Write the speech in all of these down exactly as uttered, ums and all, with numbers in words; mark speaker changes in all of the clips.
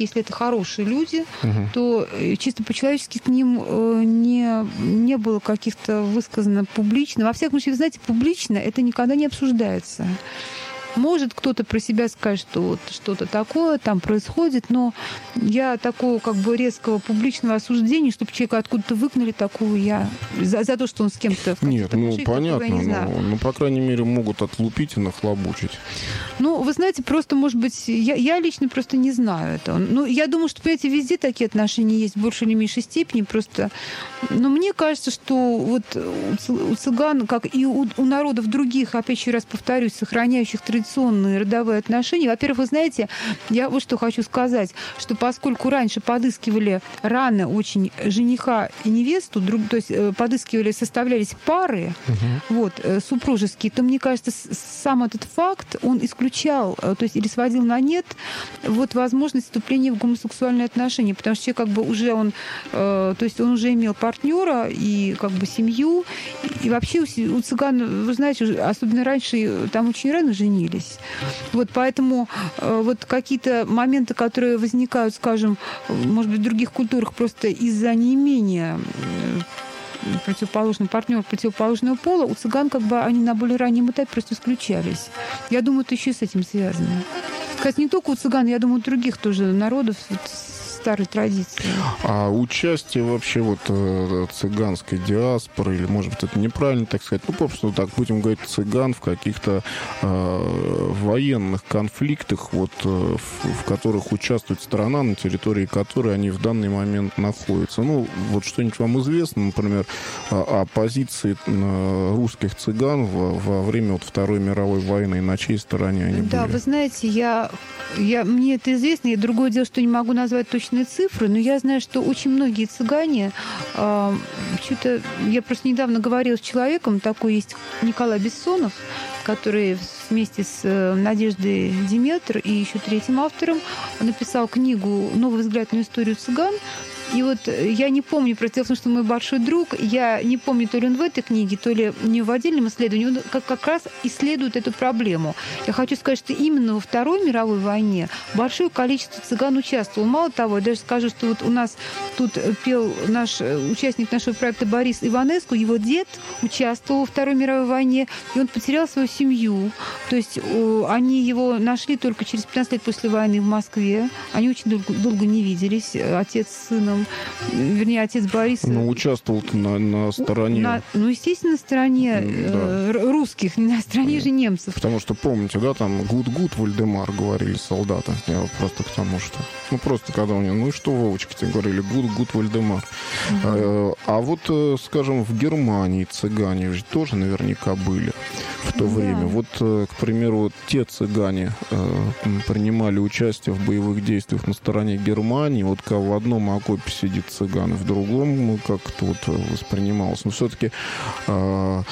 Speaker 1: все-таки, если это хорошие люди, угу. то чисто по-человечески к ним не, не было каких-то высказано публично. Во всяком случае, вы знаете, публично это никогда не обсуждается. Может, кто-то про себя скажет, что вот что-то такое там происходит, но я такого как бы резкого публичного осуждения, чтобы человека откуда-то выгнали, такого я... За, за то, что он с кем-то...
Speaker 2: Нет, ну, понятно, но, ну, по крайней мере, могут отлупить и нахлобучить.
Speaker 1: Ну, вы знаете, просто, может быть, я, я лично просто не знаю этого. Ну, я думаю, что, понимаете, везде такие отношения есть в большей или меньшей степени, просто... Но мне кажется, что вот у цыган, как и у, у народов других, опять еще раз повторюсь, сохраняющих традиционные родовые отношения. Во-первых, вы знаете, я вот что хочу сказать, что поскольку раньше подыскивали рано очень жениха и невесту, друг, то есть подыскивали, составлялись пары, угу. вот, супружеские, то, мне кажется, сам этот факт, он исключал, то есть или сводил на нет вот возможность вступления в гомосексуальные отношения, потому что человек как бы уже он, то есть он уже имел партнера и как бы семью, и вообще у, у цыган, вы знаете, особенно раньше, там очень рано женились. Вот поэтому э, вот какие-то моменты, которые возникают, скажем, может быть, в других культурах просто из-за неимения э, противоположного партнера, противоположного пола, у цыган как бы они на более раннем этапе просто исключались. Я думаю, это еще с этим связано. Кстати, не только у цыган, я думаю, у других тоже народов вот, старой традиции.
Speaker 2: А участие вообще вот цыганской диаспоры, или, может быть, это неправильно так сказать, ну, просто так будем говорить, цыган в каких-то э, военных конфликтах, вот, э, в, в которых участвует страна, на территории которой они в данный момент находятся. Ну, вот что-нибудь вам известно, например, о, о позиции э, русских цыган во, во время вот Второй мировой войны, и на чьей стороне они
Speaker 1: да,
Speaker 2: были?
Speaker 1: Да, вы знаете, я, я, мне это известно, и другое дело, что не могу назвать точно цифры, но я знаю, что очень многие цыгане, э, что-то, я просто недавно говорила с человеком, такой есть Николай Бессонов, который вместе с Надеждой Диметр и еще третьим автором написал книгу «Новый взгляд на историю цыган». И вот я не помню, про дело в том, что мой большой друг, я не помню, то ли он в этой книге, то ли не в отдельном исследовании, он как, как раз исследует эту проблему. Я хочу сказать, что именно во Второй мировой войне большое количество цыган участвовало. Мало того, я даже скажу, что вот у нас тут пел наш участник нашего проекта Борис Иванеску, его дед участвовал во Второй мировой войне, и он потерял свою семью. То есть они его нашли только через пятнадцать лет после войны в Москве. Они очень долго, долго не виделись, отец с сыном. Вернее, отец Бориса...
Speaker 2: Ну, участвовал на, на стороне...
Speaker 1: На, ну, естественно, на стороне
Speaker 2: да.
Speaker 1: э, русских, не на стороне же немцев.
Speaker 2: Потому что, помните, да, там «Гуд-гуд, Вальдемар» говорили солдаты. Я вот просто к тому, что... Ну, просто когда у меня... Ну и что, Вовочка, тебе говорили «Гуд-гуд, Вальдемар». Угу. А, а вот, скажем, в Германии цыгане ведь тоже наверняка были в то да. время. Вот, к примеру, те цыгане э, принимали участие в боевых действиях на стороне Германии. Вот как в одном окопе сидит цыган, и в другом как-то вот воспринималось. Но все-таки э,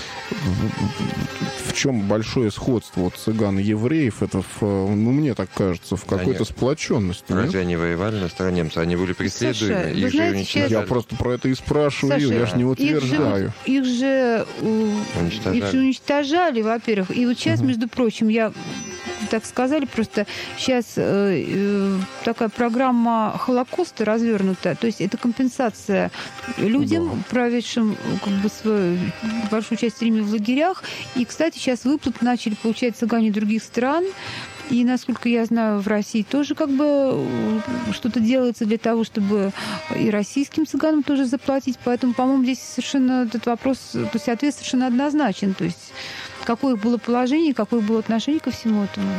Speaker 2: в чем большое сходство вот цыган и евреев? Это, в, ну, мне так кажется, в какой-то они... сплоченности.
Speaker 3: Разве нет? Они воевали на стороне немцев? Они были преследуемы?
Speaker 1: Саша,
Speaker 3: их
Speaker 1: знаете,
Speaker 3: же уничтожали.
Speaker 2: Я просто про это и спрашиваю,
Speaker 1: Саша,
Speaker 2: я же не утверждаю.
Speaker 1: Их же, их же, уничтожали. Их же уничтожали, во-первых. И вот сейчас, угу. между прочим, я... так сказали, просто сейчас э, э, такая программа Холокоста развернута, то есть это компенсация людям, да. проведшим как бы свою большую часть времени в лагерях. И, кстати, сейчас выплаты начали получать цыгане других стран. И, насколько я знаю, в России тоже как бы что-то делается для того, чтобы и российским цыганам тоже заплатить. Поэтому, по-моему, здесь совершенно этот вопрос, то есть ответ совершенно однозначен. То есть какое было положение, какое было отношение ко всему этому.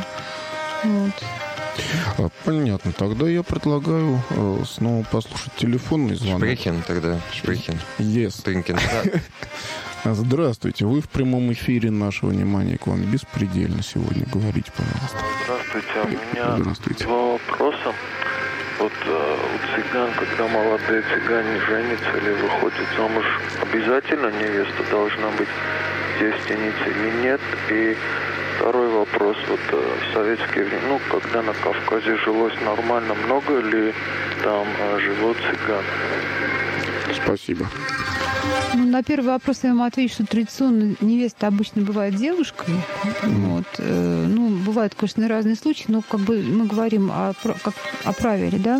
Speaker 1: Вот.
Speaker 2: Понятно. Тогда я предлагаю э, снова послушать телефонный звонок.
Speaker 3: Шпрехен тогда. Шпрехен.
Speaker 2: Yes.
Speaker 3: Тринкен.
Speaker 2: Здравствуйте. Вы в прямом эфире. Наше внимание к вам беспредельно сегодня. Говорите, пожалуйста.
Speaker 4: Здравствуйте. У меня Здравствуйте. два вопроса. Вот э, у цыган, когда молодые цыгане женятся или выходят замуж, обязательно невеста должна быть девственницей или нет? И второй вопрос. Вот э, в советские времена, ну, когда на Кавказе жилось нормально, много ли там э, жило цыган?
Speaker 2: Спасибо.
Speaker 1: Ну, на первый вопрос я вам отвечу, что традиционно невеста обычно бывает девушкой. Mm. Вот. Ну, бывают, конечно, разные случаи, но как бы мы говорим о, как, о правиле, да.